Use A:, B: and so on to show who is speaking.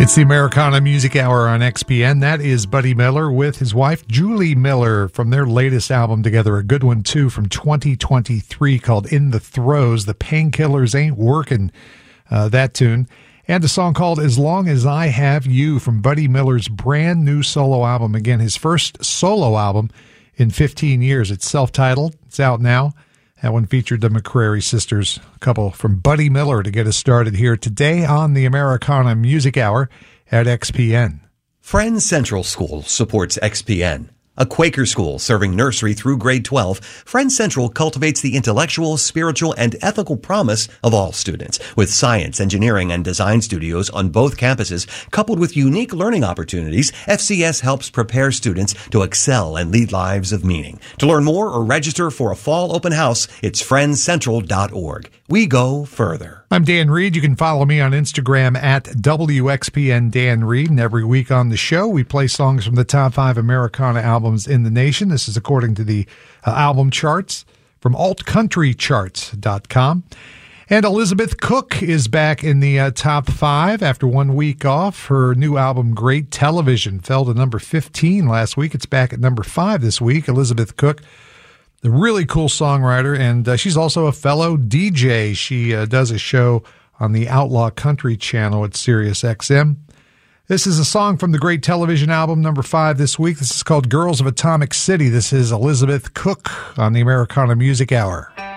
A: It's the Americana Music Hour on XPN. That is Buddy Miller with his wife, Julie Miller, from their latest album together. A good one, too, from 2023 called In the Throes. The Painkillers Ain't Working, that tune. And a song called As Long As I Have You from Buddy Miller's brand new solo album. Again, his first solo album in 15 years. It's self-titled. It's out now. That one featured the McCrary sisters, a couple from Buddy Miller to get us started here today on the Americana Music Hour at XPN.
B: Friends Central School supports XPN. A Quaker school serving nursery through grade 12, Friends Central cultivates the intellectual, spiritual, and ethical promise of all students. With science, engineering, and design studios on both campuses, coupled with unique learning opportunities, FCS helps prepare students to excel and lead lives of meaning. To learn more or register for a fall open house, it's friendscentral.org. We go further.
A: I'm Dan Reed. You can follow me on Instagram at WXPN Dan Reed. And every week on the show, we play songs from the top 5 Americana albums in the nation. This is according to the album charts from altcountrycharts.com. And Elizabeth Cook is back in the top 5 after 1 week off. Her new album, Great Television, fell to number 15 last week. It's back at number 5 this week. Elizabeth Cook, the really cool songwriter, and she's also a fellow DJ. She does a show on the Outlaw Country channel at Sirius XM. This is a song from the Great Television album, number 5 this week. This is called Girls of Atomic City. This is Elizabeth Cook on the Americana Music Hour.